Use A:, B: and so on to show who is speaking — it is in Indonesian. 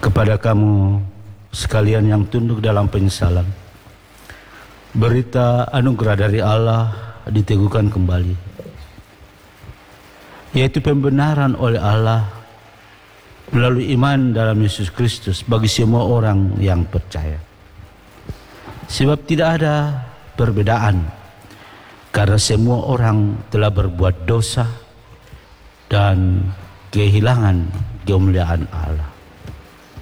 A: Kepada kamu sekalian yang tunduk dalam penyesalan, berita anugerah dari Allah diteguhkan kembali, yaitu pembenaran oleh Allah melalui iman dalam Yesus Kristus bagi semua orang yang percaya. Sebab tidak ada perbedaan, karena semua orang telah berbuat dosa dan kehilangan kemuliaan Allah.